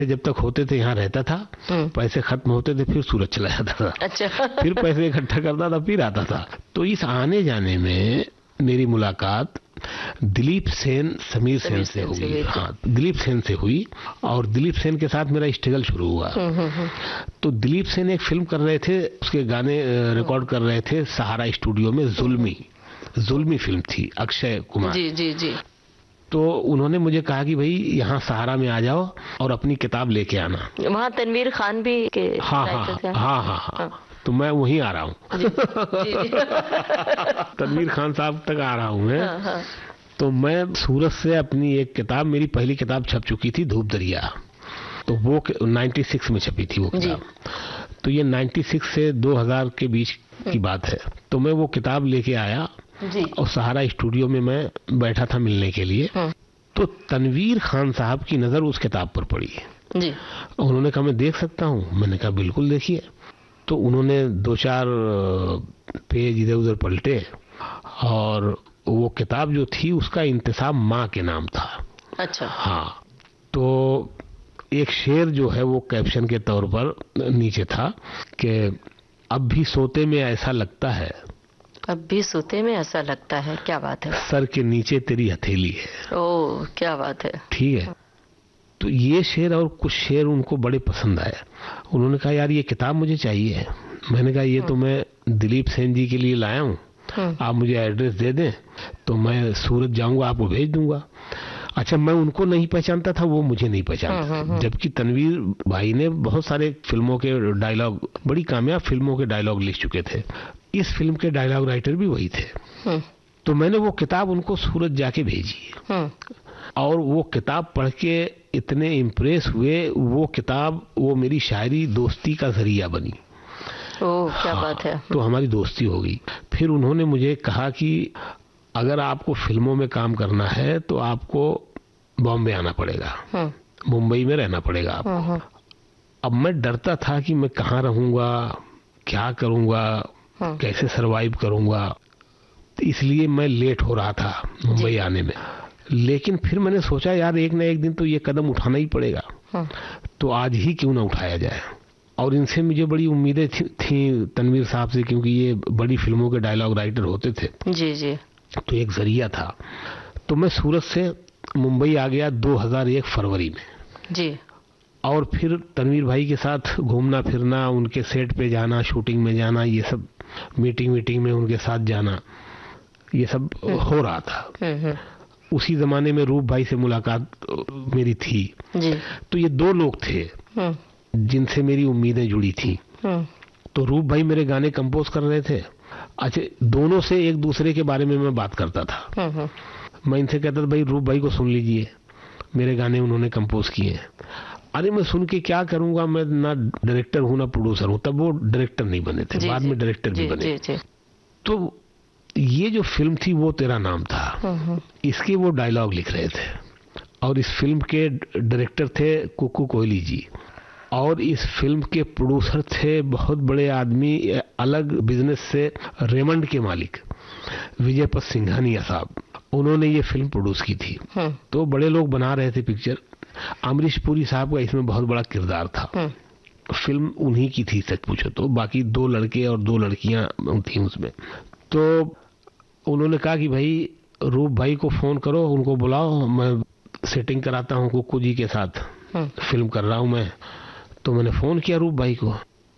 जब तक होते थे यहाँ रहता था, पैसे खत्म होते थे फिर सूरत चला जाता था। अच्छा। फिर पैसे इकट्ठा करता था फिर आता था। तो इस आने जाने में मेरी मुलाकात दिलीप सेन समीर सेन से हुई। हाँ, दिलीप सेन से हुई और दिलीप सेन के साथ मेरा स्ट्रगल शुरू हुआ। तो दिलीप सेन एक फिल्म कर रहे थे, उसके गाने रिकॉर्ड कर रहे थे सहारा स्टूडियो में। जुल्मी फिल्म थी, अक्षय कुमार। जी जी जी। तो उन्होंने मुझे कहा कि भाई यहाँ सहारा में आ जाओ और अपनी किताब लेके आना। वहाँ तनवीर खान भी के हाँ। तो मैं वहीं आ रहा हूँ। तनवीर खान साहब तक आ रहा हूँ मैं। हाँ। तो मैं सूरत से अपनी एक किताब, मेरी पहली किताब छप चुकी थी धूप दरिया, तो वो 96 में छपी थी वो किताब। तो ये 96 से 2000 के बीच की बात है। तो मैं वो किताब लेके आया जी। और सहारा स्टूडियो में मैं बैठा था मिलने के लिए। तो तनवीर खान साहब की नजर उस किताब पर पड़ी जी। उन्होंने कहा मैं देख सकता हूँ? मैंने कहा बिल्कुल देखिए। तो उन्होंने 2-4 पेज इधर उधर पलटे और वो किताब जो थी उसका इंतसाब माँ के नाम था। अच्छा। हाँ। तो एक शेर जो है वो कैप्शन के तौर पर नीचे था कि अब भी सोते में ऐसा लगता है, अब भी सोते में ऐसा लगता है। क्या बात है। सर के नीचे तेरी हथेली है। ओह क्या बात है। ठीक है। तो ये शेर और कुछ शेर उनको बड़े पसंद आए। उन्होंने कहा यार ये किताब मुझे चाहिए। मैंने कहा ये तो मैं दिलीप सेन जी के लिए लाया हूँ, आप मुझे एड्रेस दे दें तो मैं सूरत जाऊंगा, आपको भेज दूंगा। अच्छा, मैं उनको नहीं पहचानता था, वो मुझे नहीं पहचानता। जबकि तनवीर भाई ने बहुत सारे फिल्मों के डायलॉग, बड़ी कामयाब फिल्मों के डायलॉग लिख चुके थे। इस फिल्म के डायलॉग राइटर भी वही थे। तो मैंने वो किताब उनको सूरत जाके भेजी और वो किताब पढ़ के इतने इम्प्रेस हुए। वो किताब, वो मेरी शायरी दोस्ती का जरिया बनी। ओह क्या बात है। तो हमारी दोस्ती हो गई। फिर उन्होंने मुझे कहा कि अगर आपको फिल्मों में काम करना है तो आपको बॉम्बे आना पड़ेगा, मुंबई में रहना पड़ेगा आपको। अब मैं डरता था कि मैं कहाँ रहूंगा, क्या करूंगा, कैसे सरवाइव करूंगा, इसलिए मैं लेट हो रहा था मुंबई आने में। लेकिन फिर मैंने सोचा यार एक ना एक दिन तो ये कदम उठाना ही पड़ेगा। तो आज ही क्यों ना उठाया जाए। और इनसे मुझे बड़ी उम्मीदें थी तनवीर साहब से, क्योंकि ये बड़ी फिल्मों के डायलॉग राइटर होते थे। जी जी। तो एक जरिया था। तो मैं सूरत से मुंबई आ गया 2001 फरवरी में जी। और फिर तनवीर भाई के साथ घूमना फिरना, उनके सेट पे जाना, शूटिंग में जाना, ये सब मीटिंग में उनके साथ जाना, ये सब हो रहा था। उसी जमाने में रूप भाई से मुलाकात मेरी थी जी। तो ये 2 लोग थे जिनसे मेरी उम्मीदें जुड़ी थी। तो रूप भाई मेरे गाने कंपोज कर रहे थे। अच्छा, दोनों से एक दूसरे के बारे में मैं बात करता था। मैं इनसे कहता था भाई रूप भाई को सुन लीजिए, मेरे गाने उन्होंने कंपोज किए हैं। अरे मैं सुन के क्या करूंगा, मैं ना डायरेक्टर हूं ना प्रोड्यूसर हूं। तब वो डायरेक्टर नहीं बने थे, बाद में डायरेक्टर भी बने। तो ये जो फिल्म थी वो तेरा नाम था, इसके वो डायलॉग लिख रहे थे और इस फिल्म के डायरेक्टर थे कुकू कोहली जी और इस फिल्म के प्रोड्यूसर थे बहुत बड़े आदमी, अलग बिजनेस से रेमंड के मालिक विजयपत सिंघानिया साहब। उन्होंने ये फिल्म प्रोड्यूस की थी। तो बड़े लोग बना रहे थे पिक्चर। अमरीश पुरी साहब का इसमें बहुत बड़ा किरदार था। फिल्म उन्हीं की थी सच पूछो तो, बाकी 2 लड़के और 2 लड़कियां थी उसमें। तो उन्होंने कहा कि भाई रूप भाई को फोन करो, उनको बुलाओ, मैं सेटिंग कराता हूँ कुक्कू जी के साथ, फिल्म कर रहा हूँ मैं। तो मैंने फोन किया रूप भाई को,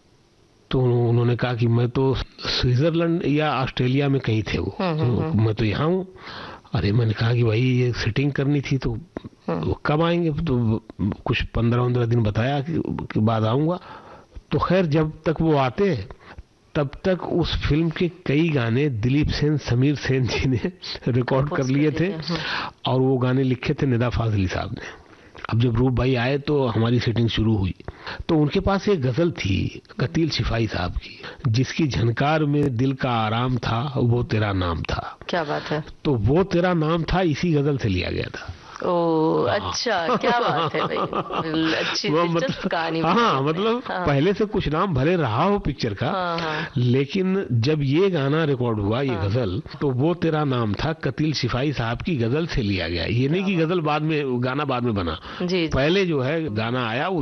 तो उन्होंने कहा कि मैं तो स्विट्जरलैंड या ऑस्ट्रेलिया में कहीं थे वो, मैं तो यहाँ हूँ। अरे मैंने कहा कि भाई ये सेटिंग करनी थी तो कब आएंगे? तो कुछ 15-15 दिन बताया कि बाद आऊंगा। तो खैर जब तक वो आते तब तक उस फिल्म के कई गाने दिलीप सेन समीर सेन जी ने रिकॉर्ड कर लिए थे और वो गाने लिखे थे निदा फाजली साहब ने। अब जब रूप भाई आए तो हमारी सेटिंग शुरू हुई। तो उनके पास एक गजल थी कतील शिफाई साहब की, जिसकी झनकार में दिल का आराम था, वो तेरा नाम था। क्या बात है। तो वो तेरा नाम था इसी गजल से लिया गया था। ओ अच्छा, क्या बात है भाई, अच्छी दिलचस्प कहानी। हाँ मतलब पहले से कुछ नाम भले रहा हो पिक्चर का, लेकिन जब ये गाना रिकॉर्ड हुआ, ये गजल, तो वो तेरा नाम था कतील सिपाही साहब की गजल से लिया गया। ये नहीं कि गजल बाद में, गाना बाद में बना, पहले जो है गाना आया